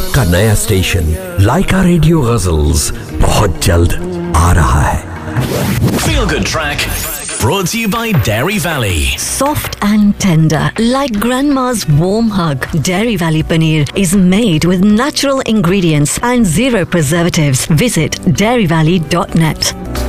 आपका नया स्टेशन लाइका रेडियो गजल्स बहुत जल्द आ रहा है। Feel Good Track brought to you by Dairy Valley. Soft and tender, like grandma's warm hug. Dairy Valley paneer is made with natural ingredients and zero preservatives. Visit dairyvalley.net.